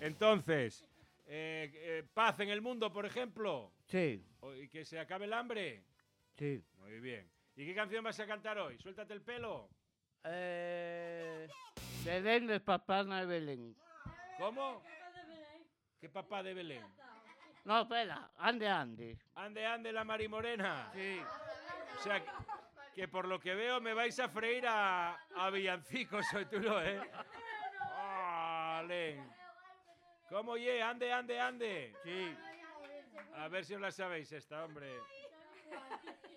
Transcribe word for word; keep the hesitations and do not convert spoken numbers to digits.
Entonces, eh, eh, paz en el mundo, por ejemplo. Sí. O- ¿Y que se acabe el hambre? Sí. Muy bien. ¿Y qué canción vas a cantar hoy? Suéltate el pelo. Eh, Belén es papana de Belén. ¿Cómo? ¿Qué papá de Belén? No, espera, ande, ande. Ande, ande la Marimorena. Sí. O sea, que, que por lo que veo me vais a freír a, a villancicos hoy tú no, ¿eh? Vale. ¿Cómo ye? Ande, ande, ande. Sí. A ver si os la sabéis esta, hombre.